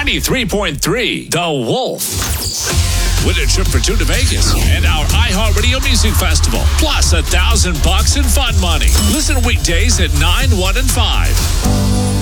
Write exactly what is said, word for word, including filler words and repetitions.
ninety-three point three The Wolf. Win a trip for two to Vegas and our iHeartRadio Music Festival. Plus a thousand bucks in fun money. Listen weekdays at nine, one, and five.